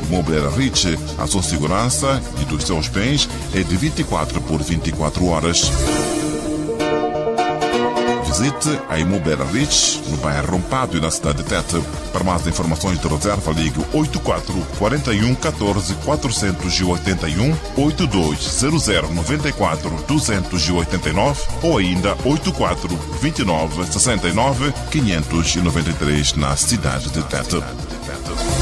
Imobiliária Rich, a sua segurança e dos seus bens é de 24 por 24 horas. Visite a Imobiliária Rich no bairro Rompado e na cidade de Tete. Para mais informações de reserva, ligue 84 41 14 481 82 00 94 289 ou ainda 84 29 69 593 na cidade de Tete.